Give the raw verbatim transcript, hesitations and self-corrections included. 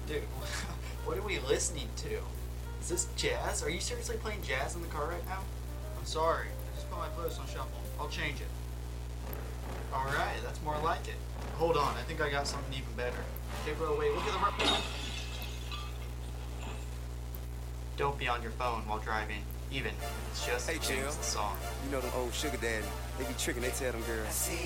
Dude, what are we listening to? Is this jazz? Are you seriously playing jazz in the car right now? I'm sorry. I just put my playlist on shuffle. I'll change it. Alright, that's more like it. Hold on, I think I got something even better. Okay, bro, wait, look at the road. Don't be on your phone while driving, even if it's just hey, to change Jill. the song. You know them old sugar daddy. They be tricking, they tell them girls.